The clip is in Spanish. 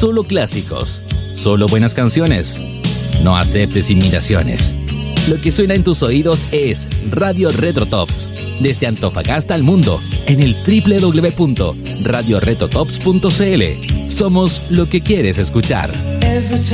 Solo clásicos, solo buenas canciones. No aceptes imitaciones. Lo que suena en tus oídos es Radio Retro Tops. Desde Antofagasta al mundo, en el www.radioretrotops.cl. Somos lo que quieres escuchar.